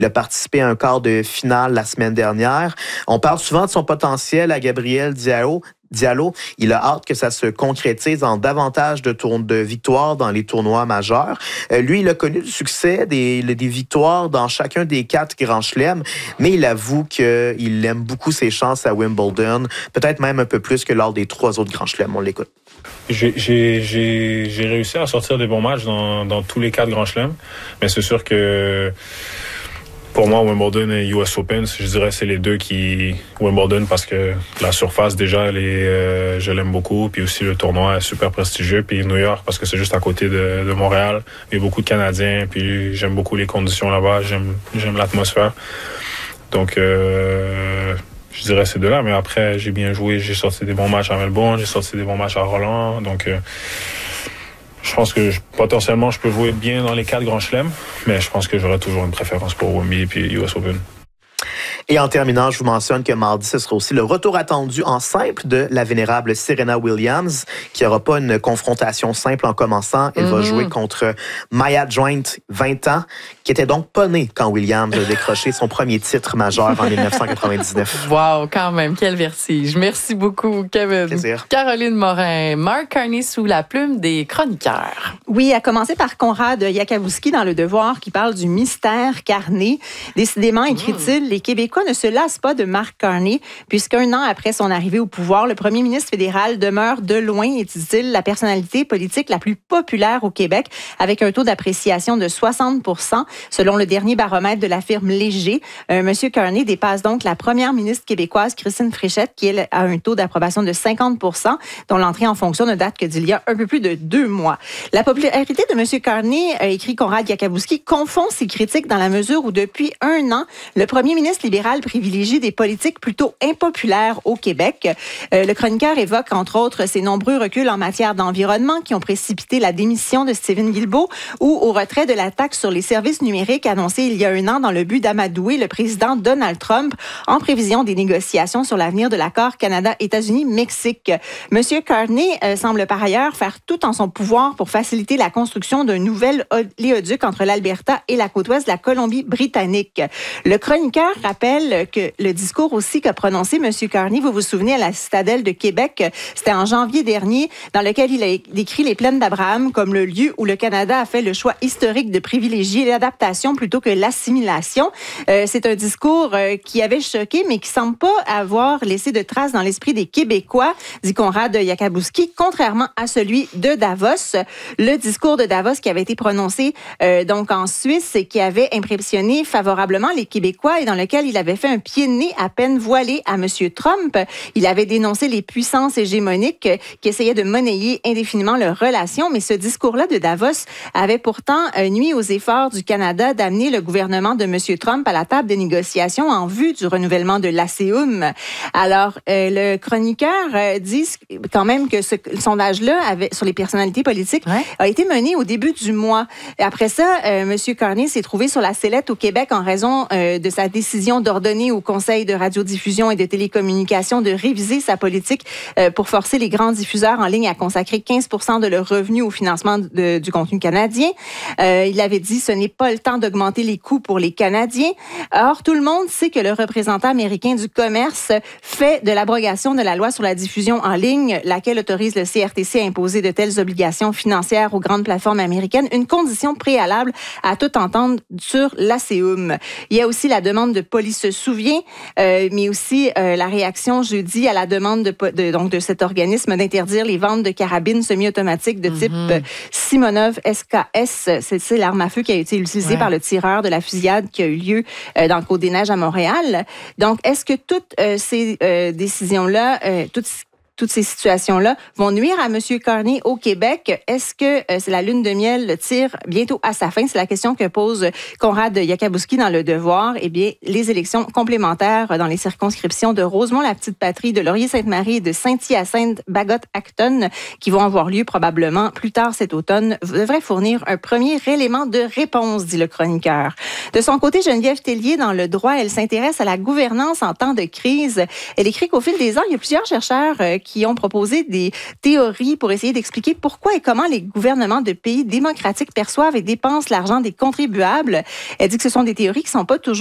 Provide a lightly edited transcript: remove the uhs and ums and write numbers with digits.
Il a participé à un quart de finale la semaine dernière. On parle souvent de son potentiel à Gabriel Diallo. Il a hâte que ça se concrétise en davantage de victoires dans les tournois majeurs. Lui, il a connu du succès, des victoires dans chacun des 4 grands chelems, mais il avoue qu'il aime beaucoup ses chances à Wimbledon, peut-être même un peu plus que lors des 3 autres grands chelems. On l'écoute. J'ai réussi à sortir des bons matchs dans tous les 4 grands chelems, mais c'est sûr que pour moi, Wimbledon et US Open, je dirais c'est les deux qui... Wimbledon parce que la surface, déjà, je l'aime beaucoup. Puis aussi, le tournoi est super prestigieux. Puis New York, parce que c'est juste à côté de Montréal. Il y a beaucoup de Canadiens. Puis j'aime beaucoup les conditions là-bas. J'aime l'atmosphère. Donc, je dirais ces deux-là. Mais après, j'ai bien joué. J'ai sorti des bons matchs à Melbourne. J'ai sorti des bons matchs à Roland. Donc... je pense que potentiellement, je peux jouer bien dans les 4 grands chelems, mais je pense que j'aurai toujours une préférence pour Wembley et US Open. Et en terminant, je vous mentionne que mardi, ce sera aussi le retour attendu en simple de la vénérable Serena Williams, qui n'aura pas une confrontation simple en commençant. Elle va jouer contre Maya Joint, 20 ans, qui était donc pas née quand Williams a décroché son premier titre majeur en 1999. Wow, quand même, quel vertige. Merci beaucoup, Kevin. Plaisir. Caroline Morin, Marc Carney sous la plume des chroniqueurs. Oui, à commencer par Conrad Yakabouski dans Le Devoir, qui parle du mystère Carney. Décidément, écrit-il, les Québécois ne se lassent pas de Mark Carney, puisqu'un an après son arrivée au pouvoir, le premier ministre fédéral demeure de loin, et dit-il, la personnalité politique la plus populaire au Québec, avec un taux d'appréciation de 60 %, selon le dernier baromètre de la firme Léger. Monsieur Carney dépasse donc la première ministre québécoise, Christine Fréchette, qui elle, a un taux d'approbation de 50 %, dont l'entrée en fonction ne date que d'il y a un peu plus de 2 mois. La popularité de Monsieur Carney, écrit Conrad Yakabouski, confond ses critiques dans la mesure où depuis un an, le premier ministre libéral privilégie des politiques plutôt impopulaires au Québec. Le chroniqueur évoque, entre autres, ses nombreux reculs en matière d'environnement qui ont précipité la démission de Stephen Guilbeault ou au retrait de la taxe sur les services numériques annoncé il y a un an dans le but d'amadouer le président Donald Trump en prévision des négociations sur l'avenir de l'accord Canada-États-Unis-Mexique. Monsieur Carney semble par ailleurs faire tout en son pouvoir pour faciliter la construction d'un nouvel oléoduc entre l'Alberta et la côte ouest de la Colombie-Britannique. Le chroniqueur rappelle que le discours aussi qu'a prononcé M. Carney, vous vous souvenez, à la Citadelle de Québec, c'était en janvier dernier, dans lequel il a décrit les plaines d'Abraham comme le lieu où le Canada a fait le choix historique de privilégier l'adaptation plutôt que l'assimilation. C'est un discours qui avait choqué, mais qui semble pas avoir laissé de traces dans l'esprit des Québécois, dit Conrad Yakabouski, contrairement à celui de Davos. Le discours de Davos qui avait été prononcé donc en Suisse et qui avait impressionné favorablement les Québécois et dans lequel il avait fait un pied de nez à peine voilé à M. Trump. Il avait dénoncé les puissances hégémoniques qui essayaient de monnayer indéfiniment leurs relations, mais ce discours-là de Davos avait pourtant nuit aux efforts du Canada d'amener le gouvernement de M. Trump à la table des négociations en vue du renouvellement de l'ASEUM. Alors, le chroniqueur dit quand même que ce sondage-là sur les personnalités politiques a été mené au début du mois. Après ça, M. Carney s'est trouvé sur la sellette au Québec en raison de sa décision d'ordonner au Conseil de radiodiffusion et de télécommunications de réviser sa politique pour forcer les grands diffuseurs en ligne à consacrer 15 % de leurs revenus au financement du contenu canadien. Il avait dit ce n'est pas le temps d'augmenter les coûts pour les Canadiens. Or, tout le monde sait que le représentant américain du commerce fait de l'abrogation de la loi sur la diffusion en ligne, laquelle autorise le CRTC à imposer de telles obligations financières aux grandes plateformes américaines, une condition préalable à toute entente sur l'ASEUM. Il y a aussi la demande de Police se souvient, mais aussi la réaction jeudi à la demande de cet organisme d'interdire les ventes de carabines semi-automatiques de type Simonov SKS. C'est l'arme à feu qui a été utilisée par le tireur de la fusillade qui a eu lieu dans le Côte-des-Neiges à Montréal. Donc, est-ce que toutes ces décisions-là, toutes ces situations-là vont nuire à M. Carney au Québec? Est-ce que c'est la lune de miel le tire bientôt à sa fin? C'est la question que pose Conrad Yakabouski dans Le Devoir. Eh bien, les élections complémentaires dans les circonscriptions de Rosemont-la-Petite-Patrie, de Laurier-Sainte-Marie et de Saint-Hyacinthe-Bagotte-Acton, qui vont avoir lieu probablement plus tard cet automne, devraient fournir un premier élément de réponse, dit le chroniqueur. De son côté, Geneviève Tellier, dans Le Droit, elle s'intéresse à la gouvernance en temps de crise. Elle écrit qu'au fil des ans, il y a plusieurs chercheurs qui qui ont proposé des théories pour essayer d'expliquer pourquoi et comment les gouvernements de pays démocratiques perçoivent et dépensent l'argent des contribuables. Elle dit que ce sont des théories qui ne sont pas toujours